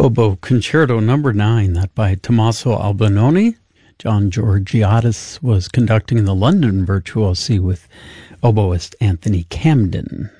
Oboe Concerto Number 9, that by Tommaso Albinoni. John Georgiadis was conducting the London Virtuosi with oboist Anthony Camden.